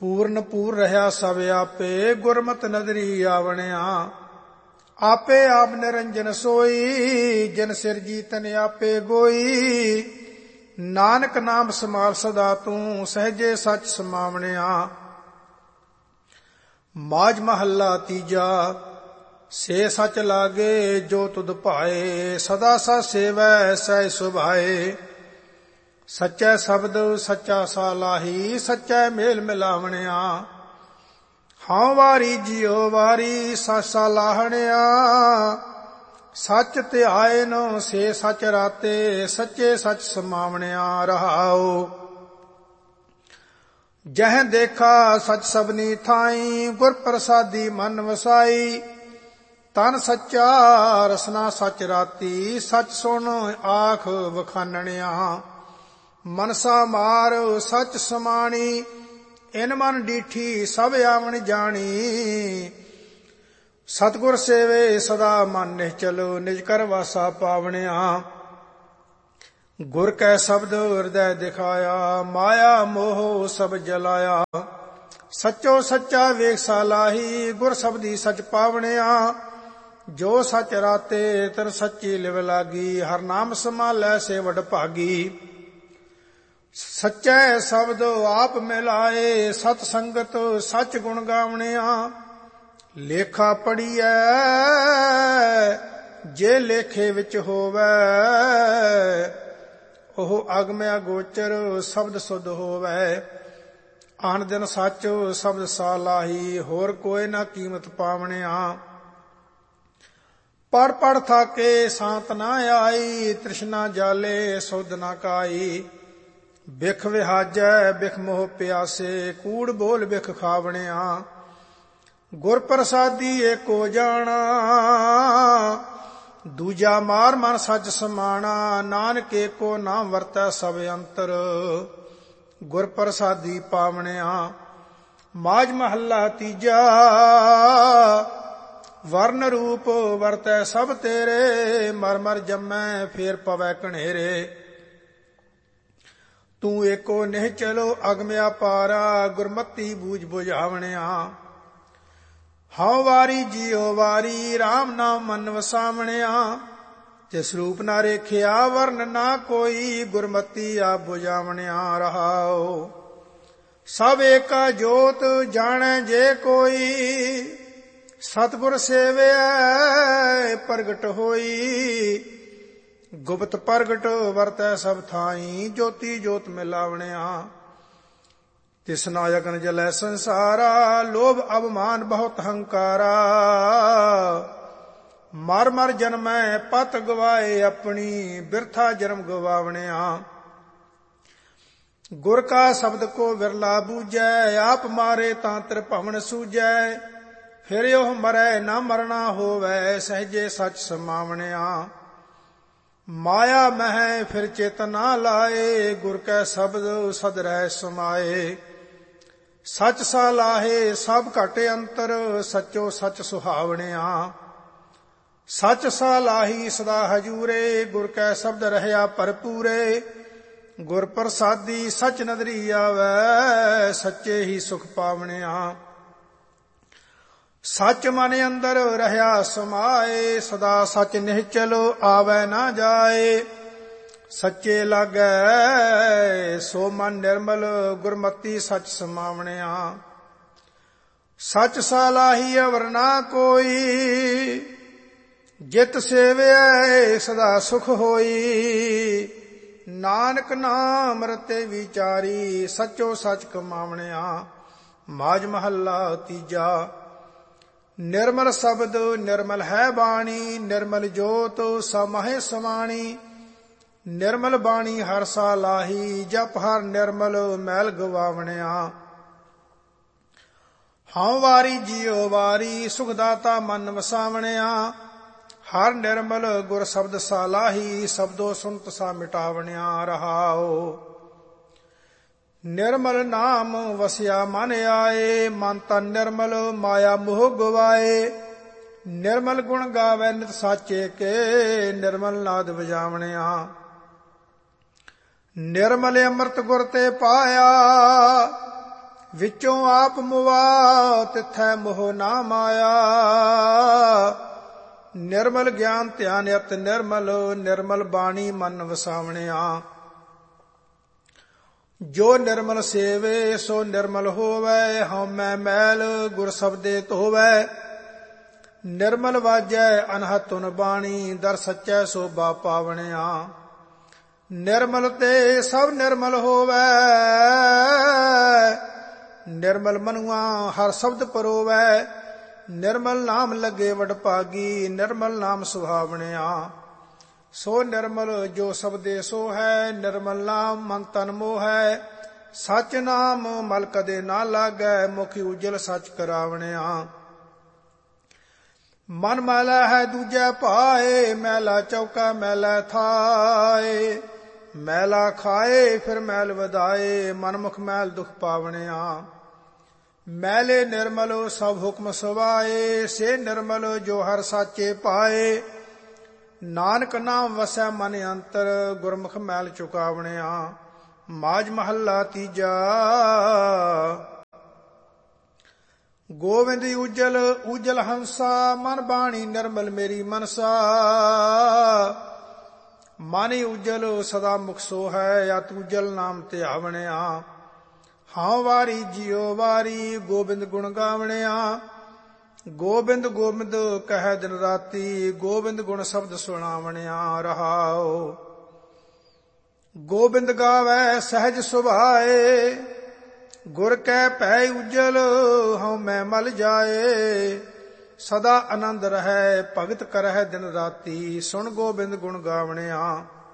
ਪੂਰਨ ਪੂਰ ਰਹਾ ਸਭ ਆਪੇ, ਗੁਰਮਤਿ ਨਦਰੀ ਆਵਣਿਆ। ਆਪੇ ਆਪ ਨਿਰੰਜਨ ਸੋਈ, ਜਿਨ ਸਿਰਜੀ ਤਨ ਆਪੇ ਗੋਈ। ਨਾਨਕ ਨਾਮ ਸਮਾਲ ਸਦਾ ਤੂੰ, ਸਹਜੇ ਸੱਚ ਸਮਾਵਣਿਆ। ਮਾਝ ਮਹੱਲਾ ਤੀਜਾ। ਸੇ ਸਚ ਲਾਗੇ ਜੋ ਤੁਧ ਭਾਏ, ਸਦਾ ਸਚ ਸੇਵੈ ਸਹਿ ਸੁਭਾਏ। ਸੱਚੈ ਸ਼ਬਦ ਸੱਚਾ ਸਾਲਾਹੀ, ਸੱਚੈ ਮੇਲ ਮਿਲਾਵਣਿਆ। ਹਾਂ ਵਾਰੀ ਜਿਉ ਵਾਰੀ ਸਚ ਸਾਲਾਹਣਿਆ। ਸੱਚ ਧਿਆਏ ਨੋ ਸੇ ਸਚ ਰਾਤੇ, ਸੱਚੇ ਸਚ ਸਮਾਵਣਿਆ। ਰਹਾਉ ਜਹ ਦੇਖਾ ਸਚ ਸਭਨੀ ਥਾਈ, ਗੁਰ ਪ੍ਰਸਾਦੀ ਮਨ ਵਸਾਈ। ਤਨ ਸੱਚਾ ਰਸਨਾ ਸਚ ਰਾਤੀ, ਸਚ ਸੁਣ ਆਖ ਵਖਾਨਣਿਆ। ਮਨਸਾ ਮਾਰ ਸਚ ਸਮਾਣੀ, ਇਨ ਮਨ ਡੀਠੀ ਸਭ ਆਵਣ ਜਾਣੀ। ਸਤਿਗੁਰ ਸੇਵੇ ਸਦਾ ਮਨ ਨਿਹਚਲ, ਨਿਜ ਕਰ ਵਾਸਾ ਪਾਵਣਿਆ। ਗੁਰ ਕੈ ਸ਼ਬਦ ਹਿਰਦੈ ਦਿਖਾਇਆ, ਮਾਇਆ ਮੋਹ ਸਭ ਜਲਾਇਆ। ਸੱਚੋ ਸੱਚਾ ਵੇਖ ਸਾਲਾਹੀ, ਗੁਰ ਸ਼ਬਦੀ ਸਚ ਪਾਵਣਿਆ। ਜੋ ਸਚ ਰਾਤੇ ਤਨ ਸੱਚੀ ਲਿਵ ਲਾਗੀ, ਹਰ ਨਾਮ ਸਮਾਲੈ ਸੇ ਵਡ ਭਾਗੀ। ਸੱਚੈ ਸ਼ਬਦ ਆਪ ਮਿਲਾਏ, ਸਤ ਸੰਗਤ ਸਚ ਗੁਣ ਗਾਵਣਿਆ। ਲੇਖਾ ਪੜੀਐ ਜੇ ਲੇਖੇ ਵਿੱਚ ਹੋਵੈ, ਉਹ ਅਗਮ ਅਗੋਚਰ ਸ਼ਬਦ ਸੁਧ ਹੋਵੈ। ਆਨ ਦਿਨ ਸੱਚ ਸ਼ਬਦ ਸਾਲਾਹੀ, ਹੋਰ ਕੋਈ ਨਾ ਕੀਮਤ ਪਾਵਣਿਆ। ਪੜ ਪੜ ਥਾਕੇ ਸਾਂਤ ਨਾ ਆਈ, ਤ੍ਰਿਸ਼ਨਾ ਜਾਲੇ ਸੁਧ ਨਾ ਕਾਈ। ਬਿਖ ਵਿਹਾਜੈ ਬਿਖ ਮੋਹ ਪਿਆਸੇ, ਕੂੜ ਬੋਲ ਬਿਖ ਖਾਵਣਿਆ। ਗੁਰ ਪ੍ਰਸਾਦੀ ਏਕੋ ਜਾਣਾ, ਦੂਜਾ ਮਾਰ ਮਨ ਸੱਚ ਸਮਾਣਾ। ਨਾਨਕ ਏਕੋ ਨਾਮ ਵਰਤੈ ਸਭ ਅੰਤਰ, ਗੁਰ ਪ੍ਰਸਾਦੀ ਪਾਵਣਿਆ। ਮਾਝ ਮਹੱਲਾ ਤੀਜਾ। ਵਰਨ ਰੂਪ ਵਰਤੈ ਸਭ ਤੇਰੇ, ਮਰ ਮਰ ਜੰਮੈ ਫੇਰ ਪਵੈ ਕਣੇਰੇ। ਤੂੰ ਏਕੋ ਨਿਹਚਲੋ ਅਗਮ ਅਪਾਰਾ, ਗੁਰਮਤੀ ਬੂਝ ਬੁਝਾਵਣਿਆ। ਹਉ ਵਾਰੀ ਜਿਉ ਵਾਰੀ RAM ਨਾਮ ਮਨ ਵਸਾਵਣਿਆ। ਤਿਸ ਰੂਪ ਨਾ ਰੇਖਿਆ ਵਰਨ ਨਾ ਕੋਈ, ਗੁਰਮਤੀ ਆਪ ਬੁਝਾਵਣਿਆ। ਰਹਾਉ ਸਭ ਏਕਾ ਜੋਤ ਜਾਣੈ ਜੇ ਕੋਈ, ਸਤਿਗੁਰ ਸੇਵਿਐ ਪ੍ਰਗਟ ਹੋਈ। ਗੁਪਤ ਪ੍ਰਗਟ ਵਰਤੈ ਸਭ ਥਾਈ, ਜੋਤੀ ਜੋਤ ਮਿਲਾਵਣਿਆ। ਤਿਸ ਨਾਇਕਨ ਜਲੈ ਸੰਸਾਰਾ, ਲੋਭ ਅਭਮਾਨ ਬਹੁਤ ਹੰਕਾਰਾ। ਮਰ ਮਰ ਜਨਮੈ ਪਤ ਗਵਾਏ ਆਪਣੀ, ਬਿਰਥਾ ਜਨਮ ਗਵਾਵਣਿਆ। ਗੁਰ ਕਾ ਸ਼ਬਦ ਕੋ ਵਿਰਲਾ ਬੂਝੈ, ਆਪ ਮਾਰੇ ਤਾਂ ਤ੍ਰਿਭਵਨ ਸੂਝੈ। ਫਿਰ ਉਹ ਮਰੈ ਨਾ ਮਰਨਾ ਹੋਵੈ, ਸਹਜੇ ਸਚ ਸਮਾਵਣਿਆ। ਮਾਇਆ ਮਹਿ ਫਿਰ ਚਿਤ ਨਾ ਲਾਏ, ਗੁਰ ਕੈ ਸ਼ਬਦ ਸਦ ਰਹਿ ਸਮਾਏ। ਸਚ ਸਾਲਾਹੇ ਸਭ ਘਟ ਅੰਤਰ, ਸਚੋ ਸਚ ਸੁਹਾਵਣਿਆ। ਸਚ ਸਾਲਾਹੀ ਸਦਾ ਹਜੂਰੇ, ਗੁਰ ਕੈ ਸ਼ਬਦ ਰਹਿਆ ਭਰਪੂਰੇ। ਗੁਰ ਪ੍ਰਸਾਦੀ ਸਚ ਨਦਰੀ ਆਵੈ, ਸੱਚੇ ਹੀ ਸੁਖ ਪਾਵਣਿਆ। ਸਚ ਮਨ ਅੰਦਰ ਰਹਿਆ ਸਮਾਏ, ਸਦਾ ਸਚ ਨਿਹਚਲ ਆਵੈ ਨਾ ਜਾਏ। ਸੱਚੇ ਲਾਗੈ ਸੋ ਮਨ ਨਿਰਮਲ, ਗੁਰਮਤੀ ਸਚ ਸਮਾਵਣਿਆ। ਸਚ ਸਾਲਾਹੀ ਅਵਰ ਨਾ ਕੋਈ, ਜਿਤ ਸੇਵਿਐ ਸਦਾ ਸੁਖ ਹੋਈ। ਨਾਨਕ ਨਾਮ ਰਤੇ ਵਿਚਾਰੀ, ਸਚੋ ਸਚ ਕਮਾਵਣਿਆ। ਮਾਝ ਮਹੱਲਾ ਤੀਜਾ। ਨਿਰਮਲ ਸ਼ਬਦ ਨਿਰਮਲ ਹੈ ਬਾਣੀ, ਨਿਰਮਲ ਜੋਤ ਸਮਾਹੇ ਸਮਾਣੀ। ਨਿਰਮਲ ਬਾਣੀ ਹਰ ਸਾਲਾਹੀ, ਜਪ ਹਰ ਨਿਰਮਲ ਮੈਲ ਗਵਾਵਣਿਆ। ਹਉ ਵਾਰੀ ਜਿਉ ਵਾਰੀ, ਸੁਖ ਦਾਤਾ ਮਨ ਵਸਾਵਣਿਆ। ਹਰ ਨਿਰਮਲ ਗੁਰ ਸ਼ਬਦ ਸਾਲਾਹੀ, ਸ਼ਬਦੋ ਸੁਨਤ ਸਾ ਮਿਟਾਵਣਿਆ। ਰਹਾਉ ਨਿਰਮਲ ਨਾਮ ਵਸਿਆ ਮਨ ਆਏ, ਮਨ ਤਨ ਨਿਰਮਲ ਮਾਇਆ ਮੋਹ ਗਵਾਏ। ਨਿਰਮਲ ਗੁਣ ਗਾਵੈ ਨਿਤ ਸਾਚੇ ਕੇ, ਨਿਰਮਲ ਨਾਦ ਵਜਾਵਣਿਆ। ਨਿਰਮਲ ਅੰਮ੍ਰਿਤ ਗੁਰ ਤੇ ਪਾਇਆ, ਵਿੱਚੋਂ ਆਪ ਮੁਆ ਤਿਥੈ ਮੋਹ ਨਾ ਮਾਇਆ। ਨਿਰਮਲ ਗਿਆਨ ਧਿਆਨ ਅਤ ਨਿਰਮਲ, ਨਿਰਮਲ ਬਾਣੀ ਮਨ ਵਸਾਵਣਿਆ। ਜੋ ਨਿਰਮਲ ਸੇਵੇ ਸੋ ਨਿਰਮਲ ਹੋਵੈ, ਹਉਮੈ ਮੈਲ ਗੁਰ ਸਬਦੇ ਧੋਵੈ। ਨਿਰਮਲ ਵਾਜੈ ਅਨਹਦ ਧੁਨ ਬਾਣੀ, ਦਰ ਸੱਚੈ ਸੋਭਾ ਪਾਵਣਿਆ। ਨਿਰਮਲ ਤੇ ਸਭ ਨਿਰਮਲ ਹੋਵੈ, ਨਿਰਮਲ ਮਨੁਆ ਹਰ ਸ਼ਬਦ ਪਰੋਵੈ। ਨਿਰਮਲ ਨਾਮ ਲੱਗੇ ਵਡਭਾਗੀ, ਨਿਰਮਲ ਨਾਮ ਸੁਹਾਵਣਿਆ। ਸੋ ਨਿਰਮਲ ਜੋ ਸਬਦੇ ਸੋ ਹੈ, ਨਿਰਮਲ ਨਾਮ ਮਨ ਤਨ ਮੋਹੈ। ਸਚ ਨਾਮ ਮਲ ਕਦੇ ਨਾ ਲਾਗੈ, ਮੁਖੀ ਉਜਲ ਸਚ ਕਰਾਵਣਿਆ। ਮਨ ਮੈਲਾ ਹੈ ਦੂਜੈ ਭਾਏ, ਮੈਲਾ ਚੌਕਾ ਮੈਲਾ ਥਾਏ। ਮੈਲਾ ਖਾਏ ਫਿਰ ਮੈਲ ਵਧਾਏ, ਮਨ ਮੁਖ ਮੈਲ ਦੁਖ ਪਾਵਣਿਆ। ਮੈਲੇ ਨਿਰਮਲ ਸਭ ਹੁਕਮ ਸਵਾਏ, ਸੇ ਨਿਰਮਲ ਜੋ ਹਰ ਸਾਚੇ ਪਾਏ। ਨਾਨਕ ਨਾਮ ਵਸੈ ਮਨ ਅੰਤਰ, ਗੁਰਮੁਖ ਮੈਲ ਚੁਕਾਵਣਿਆ। ਮਾਝ ਮਹੱਲਾ ਤੀਜਾ। ਗੋਵਿੰਦ ਉਜਲ ਉਜਲ ਹੰਸਾ, ਮਨ ਬਾਣੀ ਨਿਰਮਲ ਮੇਰੀ ਮਨਸਾ। ਮਨ ਉਜਲ ਸਦਾ ਮੁਖ ਸੋ ਹੈ, ਅਤ ਉਜਲ ਨਾਮ ਧਿਆਵਣਿਆ। ਹਾਂ ਵਾਰੀ ਜਿਉ ਵਾਰੀ, ਗੋਬਿੰਦ ਗੁਣ ਗਾਵਣਿਆ। ਗੋਬਿੰਦ ਗੋਬਿੰਦ ਕਹਿ ਦਿਨ ਰਾਤੀ, ਗੋਬਿੰਦ ਗੁਣ ਸ਼ਬਦ ਸੁਣਾਵਣਿਆ। ਰਹਾਉ ਗੋਬਿੰਦ ਗਾਵੈ ਸਹਿਜ ਸੁਭਾਏ, ਗੁਰ ਕੈ ਭੈ ਉਜਲ ਹਉਮੈ ਮਲ ਜਾਏ। ਸਦਾ ਆਨੰਦ ਰਹੈ ਭਗਤ ਕਰਹਿ ਦਿਨ ਰਾਤੀ, ਸੁਣ ਗੋਬਿੰਦ ਗੁਣ ਗਾਵਣਿਆ।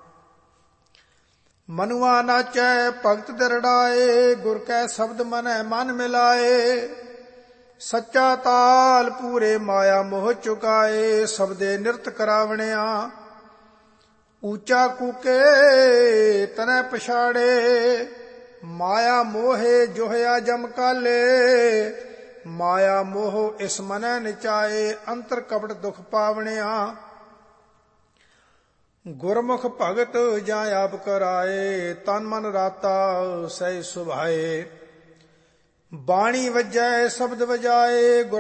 ਮਨੁਆ ਨਾਚੈ ਭਗਤ ਦਿਰੜਾਏ, ਗੁਰ ਕੈ ਸ਼ਬਦ ਮਨੈ ਮਨ ਮਿਲਾਏ। ਸੱਚਾ ਤਾਲ ਪੂਰੇ ਮਾਇਆ ਮੋਹ ਚੁਕਾਏ, ਸਬਦੇ ਨਿਰਤ ਕਰਾਵਣਿਆ। ਊਚਾ ਕੂਕੇ ਤਨੈ ਪਛਾੜੇ, ਮਾਇਆ ਮੋਹੇ ਜੋਹਿਆ ਜਮ ਕਾਲੇ। ਮਾਇਆ ਮੋਹ ਇਸ ਮਨੈ ਨਚਾਏ, ਅੰਤਰ ਕਪਟ ਦੁਖ ਪਾਵਣਿਆ। ਗੁਰਮੁਖ ਭਗਤ ਜਾਂ ਆਪ ਕਰਾਏ, ਤਨ ਮਨ ਰਾਤਾ ਸਹਿ ਸੁਭਾਏ। ਬਾਣੀ ਵੱਜੈ ਸ਼ਬਦ ਵਜਾਏ,